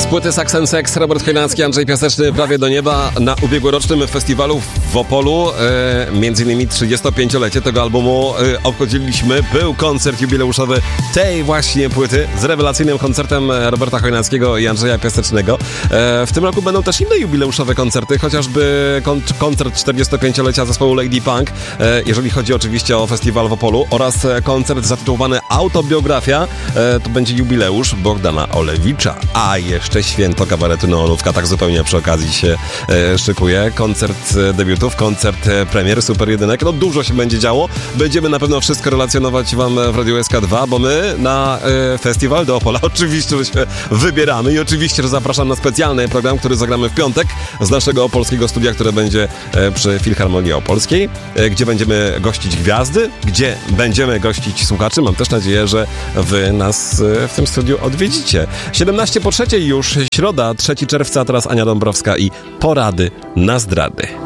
płyty Sax and Sex, Robert Chojnacki, Andrzej Piaseczny, Prawie do nieba. Na ubiegłorocznym festiwalu w Opolu, między innymi 35-lecie tego albumu obchodziliśmy. Był koncert jubileuszowy tej właśnie płyty z rewelacyjnym koncertem Roberta Chojnackiego i Andrzeja Piasecznego. W tym roku będą też inne jubileuszowe koncerty, chociażby koncert 45-lecia zespołu Lady Punk, jeżeli chodzi oczywiście o festiwal w Opolu, oraz koncert zatytułowany Autobiografia. To będzie jubileusz Bogdana Olewicza, a jeszcze święto kabaretu Neonówka, tak zupełnie przy okazji się szykuje. Koncert debiutów, koncert premier Super Jedynek. No dużo się będzie działo. Będziemy na pewno wszystko relacjonować wam w Radiu SK2, bo my na festiwal do Opola oczywiście że się wybieramy i oczywiście, że zapraszam na specjalny program, który zagramy w piątek z naszego opolskiego studia, które będzie przy Filharmonii Opolskiej, gdzie będziemy gościć gwiazdy, gdzie będziemy gościć słuchaczy. Mam też nadzieję, że wy nas w tym studiu odwiedzicie. 17 po 3 już, środa, 3 czerwca, teraz Ania Dąbrowska i Porady na zdrady.